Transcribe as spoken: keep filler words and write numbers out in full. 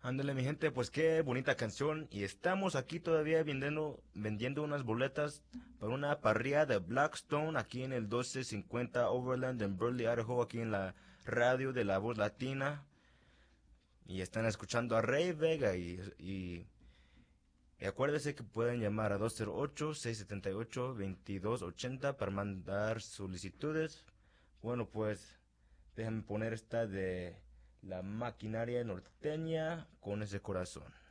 Ándale, mi gente, pues qué bonita canción. Y estamos aquí todavía vendiendo, vendiendo unas boletas para una parrilla de Blackstone aquí en el doce cincuenta Overland en Burley, Idaho, aquí en la radio de La Voz Latina. Y están escuchando a Rey Vega y, y, y acuérdense que pueden llamar a dos cero ocho, seis siete ocho, dos dos ocho cero para mandar solicitudes. Bueno, pues déjame poner esta de la maquinaria norteña con ese corazón.